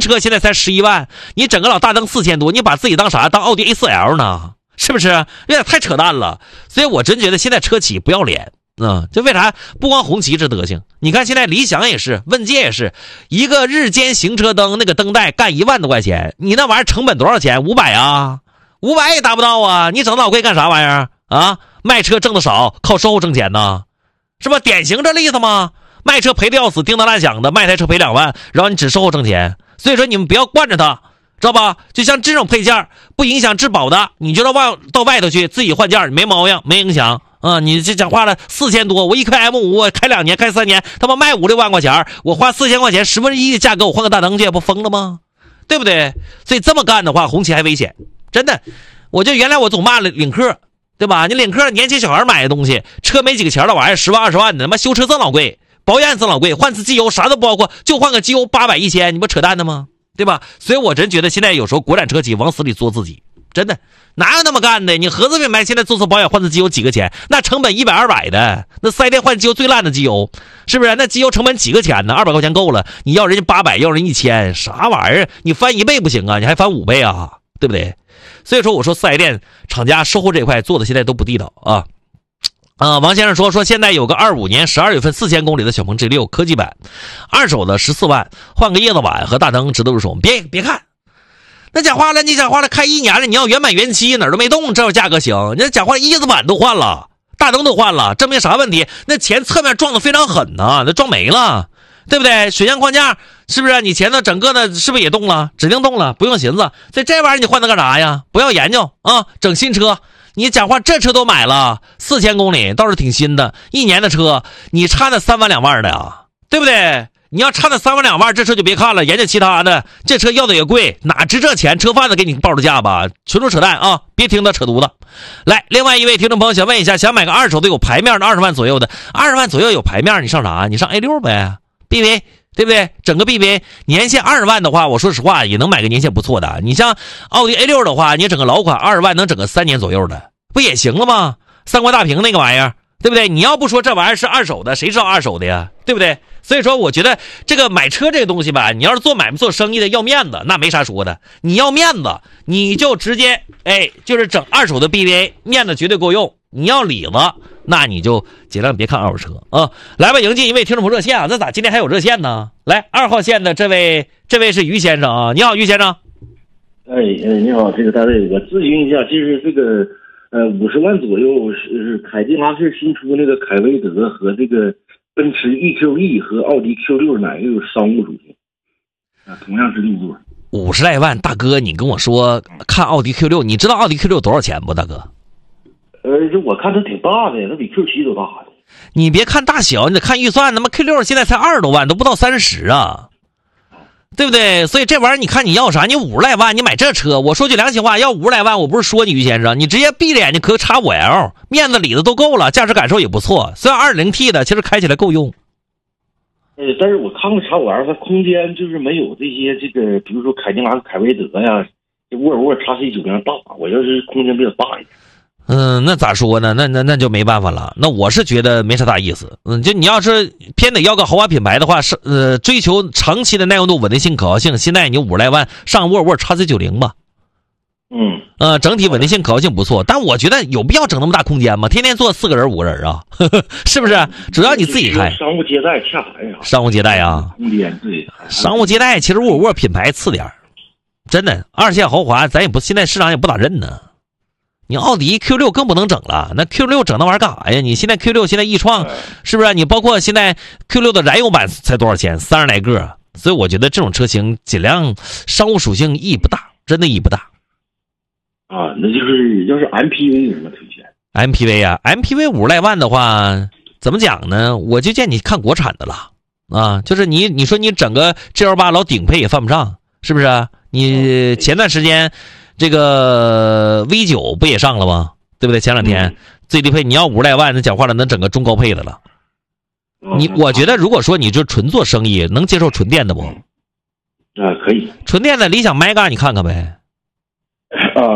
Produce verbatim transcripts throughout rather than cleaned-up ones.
车现在才十一万，你整个老大灯四千多，你把自己当啥？当奥迪 A 四 L 呢？是不是？有点太扯淡了。所以我真觉得现在车企不要脸。嗯，这为啥不光红旗这德行？你看现在理想也是，问界也是，一个日间行车灯那个灯带干一万多块钱，你那玩意儿成本多少钱？五百啊，五百也达不到啊！你整那老贵干啥玩意儿啊？卖车挣的少，靠售后挣钱呢，是吧？典型这例子吗？卖车赔的要死，叮当乱响的，卖台车赔两万，然后你只售后挣钱。所以说你们不要惯着他，知道吧？就像这种配件不影响质保的，你就到外到外头去自己换件，没毛病，没影响。啊、嗯，你这讲话了四千多，我一开 M 五， 我开两年，开三年，他妈卖五六万块钱，我花四千块钱，十分之一的价格，我换个大灯去，不疯了吗？对不对？所以这么干的话，红旗还危险，真的。我就原来我总骂领克，对吧？你领克年轻小孩买的东西，车没几个钱的玩意儿，十万二十万的，他妈修车这老贵，保养这老贵，换次机油啥都不包括，就换个机油八百一千，你不扯淡的吗？对吧？所以我真觉得现在有时候国产车企往死里作自己。真的哪有那么干的？你合资品牌现在做次保养换次机油几个钱？那成本一百二百的，那四 S店换机油最烂的机油，是不是？那机油成本几个钱呢？二百块钱够了，你要人家八百，要人一千，啥玩意儿？你翻一倍不行啊，你还翻五倍啊，对不对？所以说我说四 S店厂家售后这一块做的现在都不地道啊。啊、呃，王先生说说现在有个二五年十二月份四千公里的小鹏 G 六 科技版，二手的十四万，换个叶子板和大灯值得入手。别别看。那讲话了，你讲话了，开一年了，你要原版原漆，哪儿都没动，这价格行。你讲话，叶子板都换了，大灯都换了，证明啥问题？那前侧面撞的非常狠呐，那撞没了，对不对？水箱框架是不是？你前头整个的是不是也动了？指定动了，不用寻思。这这玩意儿你换它干啥呀？不要研究啊，整新车。你讲话，这车都买了，四千公里倒是挺新的，一年的车，你差那三万两万的呀，对不对？你要差那三万两万，这车就别看了，研究其他的。这车要的也贵，哪值这钱？车贩子给你报的价吧，纯属扯淡啊！别听他扯犊子。来，另外一位听众朋友想问一下，想买个二手的有牌面的二十万左右的，二十万左右有牌面，你上啥？你上 A 六 呗 ，B V 对不对？整个 B V 年限二十万的话，我说实话也能买个年限不错的。你像奥迪 A 六 的话，你整个老款二十万能整个三年左右的，不也行了吗？三观大屏那个玩意儿，对不对？你要不说这玩意儿是二手的，谁知道二手的呀？对不对？所以说我觉得这个买车这个东西吧，你要是做买卖做生意的要面子，那没啥说的。你要面子，你就直接哎，就是整二手的 B V A， 面子绝对够用。你要里子，那你就尽量别看二手车啊。来吧，迎接一位听众朋友热线啊，这咋今天还有热线呢？来，二号线的这位，这位是于先生啊，你好，于先生。 哎哎，你好，这个大卫，我咨询一下，就是这个呃五十万左右是凯迪拉克新出那个凯威德和这个奔驰 E Q E 和奥迪 Q 六哪个有商务属性？啊，同样是六座。 五十来万，大哥，你跟我说看奥迪 Q 六，你知道奥迪 Q 六多少钱不，大哥？ 呃，这我看它挺大的，它比 Q 七都大的。 你别看大小，你得看预算。那么 Q 六现在才二十多万，都不到三十啊，对不对？所以这玩意儿，你看你要啥？你五十来万，你买这车，我说句良心话，要五十来万，我不是说你于先生，你直接闭着眼睛可叉五 L， 面子里子都够了，驾驶感受也不错。虽然 二点零 T 的，其实开起来够用。 呃，但是我看过叉五 L， 它空间就是没有这些这个，比如说凯迪拉克凯威德呀，沃尔沃 X C 九零大。我要是空间比较大一点。 嗯，那咋说呢？那那那就没办法了。那我是觉得没啥大意思。嗯，就你要是偏得要个豪华品牌的话，是呃追求长期的耐用度、稳定性、可靠性。现在你五十来万上沃尔沃 X C 九零吧。 嗯。 呃，整体稳定性、可靠性不错，但我觉得有必要整那么大空间吗？天天坐四个人、五个人啊，呵呵，是不是？主要你自己开。 商务接待洽谈呀。 商务接待啊。 空间对。 商务接待其实沃尔沃品牌次点，真的二线豪华咱也不现在市场也不咋认呢。你奥迪 Q 六 更不能整了，那 Q 六 整那玩意儿干啥呀？你现在 Q 六 现在易创是不是？你包括现在 Q 六 的燃油版才多少钱？三十来个，所以我觉得这种车型尽量商务属性意义不大，真的意义不大。 啊，那就是要是 M P V 有什么推荐 ？M P V 啊 ，M P V 五十来万的话，怎么讲呢？我就建议你看国产的了啊，就是你你说你整个 G L 八老顶配也犯不上，是不是？你前段时间。这个 V 九 不也上了吗？对不对？前两天、嗯、最低配你要五十来万，那讲话了，能整个中高配的了。嗯、你我觉得，如果说你就纯做生意，能接受纯电的不？ 啊，可以。 纯电的理想 Mega 你看看呗。 呃，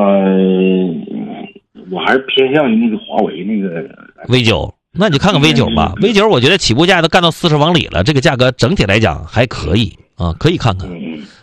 我还是偏向于那个华为那个 V 九，那你看看 V 九 吧。V 九 我觉得起步价都干到四十往里了，这个价格整体来讲还可以啊，可以看看。 嗯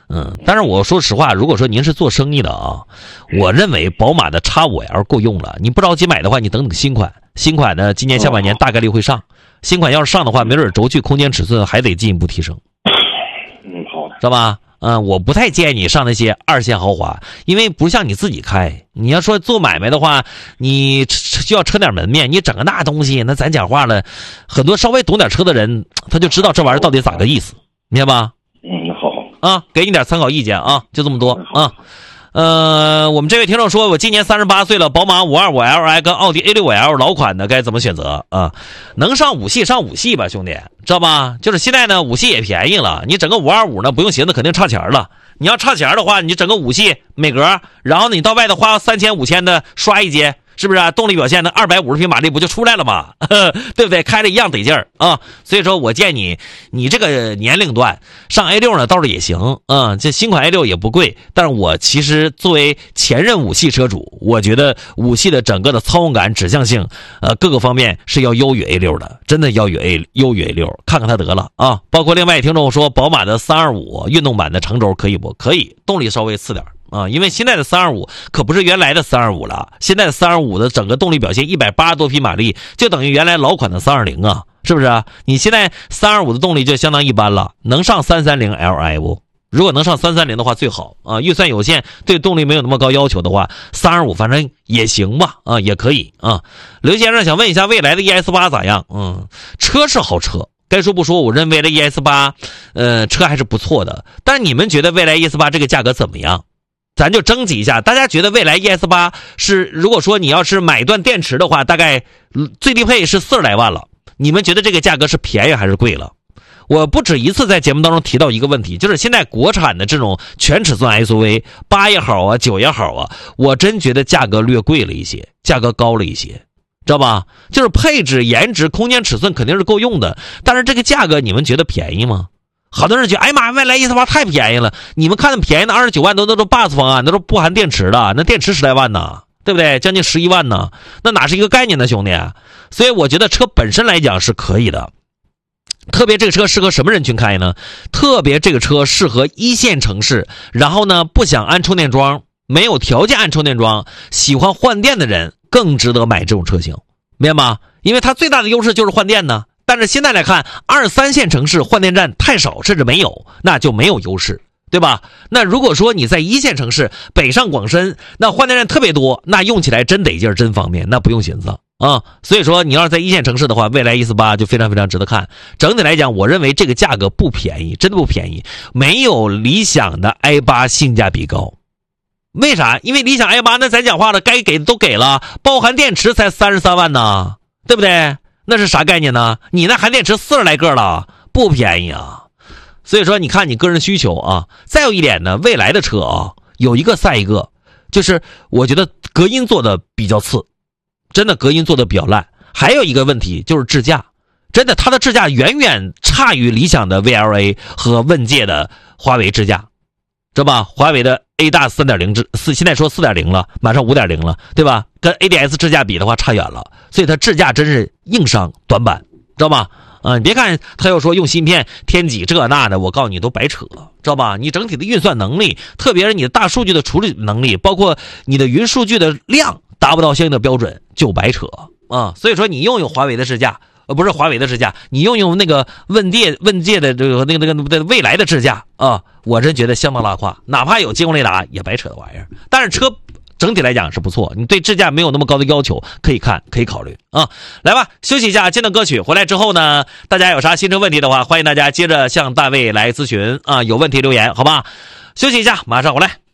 嗯，但是我说实话，如果说您是做生意的啊，我认为宝马的 X 五 L 够用了。你不着急买的话，你等等新款，新款呢今年下半年大概率会上。新款要是上的话，没准轴距、空间、尺寸还得进一步提升。 嗯，好的， 知道吧？嗯，我不太建议你上那些二线豪华，因为不像你自己开。你要说做买卖的话，你就要撑点门面。你整个那东西，那咱讲话了，很多稍微懂点车的人，他就知道这玩意儿到底咋个意思，明白吧？ 嗯，好啊，给你点参考意见啊，就这么多啊。呃，我们这位听众说，我今年三十八岁了，宝马五二五 L I 跟奥迪 A 六 L 老款的该怎么选择啊？能上五系上五系吧，兄弟，知道吧？就是现在呢，五系也便宜了，你整个五二五呢不用寻思，肯定差钱了。你要差钱的话，你整个五系美格，然后你到外头花三千五千的刷一阶。是不是啊？动力表现的二百五十匹马力不就出来了吗？对不对？开着一样得劲儿啊！所以说我建议你，你这个年龄段上 A 六 呢，倒是也行。嗯，这新款 A 六 也不贵，但是我其实作为前任五系车主，我觉得五系的整个的操控感、指向性，呃，各个方面是要优于 A 六 的，真的要优于 A 优于 A 六，看看它得了啊！包括另外听众说，宝马的三二五运动版的长轴可以不？可以，动力稍微次点。啊，因为现在的三二五可不是原来的三二五了，现在的三二五的整个动力表现一百八十多匹马力，就等于原来老款的三二零啊，是不是啊？你现在三二五的动力就相当一般了，能上三三零 L I 不？如果能上三三零的话最好啊，预算有限，对动力没有那么高要求的话，三二五反正也行吧，啊，也可以啊。刘先生想问一下，未来的 E S 八咋样？嗯，车是好车。该说不说，我认为的 E S 八，呃，车还是不错的。但你们觉得未来 E S 八这个价格怎么样？咱就征集一下，大家觉得未来 E S 八是，如果说你要是买断电池的话，大概最低配是四十来万了。你们觉得这个价格是便宜还是贵了？我不止一次在节目当中提到一个问题，就是现在国产的这种全尺寸 S U V， 八也好啊，九也好啊，我真觉得价格略贵了一些，价格高了一些。知道吧？就是配置、颜值、空间、尺寸肯定是够用的，但是这个价格你们觉得便宜吗？好多人觉得，哎妈，未来 E S 八太便宜了。你们看的便宜的二十九万多，那都 Bus 方案，那都不含电池的，那电池十来万呢，对不对？将近十一万呢，那哪是一个概念呢，兄弟？所以我觉得车本身来讲是可以的，特别这个车适合什么人群开呢？特别这个车适合一线城市，然后呢不想安充电桩，没有条件安充电桩，喜欢换电的人更值得买这种车型，明白吗？因为它最大的优势就是换电呢。但是现在来看，二三线城市换电站太少，甚至没有，那就没有优势，对吧？那如果说你在一线城市，北上广深，那换电站特别多，那用起来真得劲儿，真方便，那不用寻思啊。所以说，你要是在一线城市的话，未来 E S 八就非常非常值得看。整体来讲，我认为这个价格不便宜，真的不便宜，没有理想的 i 八性价比高。为啥？因为理想 i 八那咱讲话了，该给的都给了，包含电池才三十三万呢，对不对？那是啥概念呢？你那含电池四十来个了，不便宜啊。所以说，你看你个人需求啊。再有一点呢，未来的车啊，有一个赛一个，就是我觉得隔音做的比较次，真的隔音做的比较烂。还有一个问题就是智驾，真的它的智驾远远差于理想的 V L A 和问界的华为智驾，知道吧？华为的 A 大 三点零 智四现在说 四点零 了，马上 五点零 了，对吧？跟 A D S 智驾比的话差远了，所以它智驾真是硬伤短板，知道吧？啊，你别看他又说用芯片天几这那的，我告诉你都白扯，知道吧？你整体的运算能力，特别是你的大数据的处理能力，包括你的云数据的量达不到相应的标准，就白扯啊！所以说你用用华为的智驾，呃，不是华为的智驾，你用用那个问界问界的这个那个那个那个未来的智驾啊，我真觉得相当拉胯，哪怕有激光雷达也白扯的玩意儿。但是车整体来讲是不错，你对智驾没有那么高的要求，可以看，可以考虑啊。来吧，休息一下，接着歌曲回来之后呢，大家有啥新车问题的话，欢迎大家接着向大卫来咨询啊，有问题留言，好吧？休息一下，马上回来。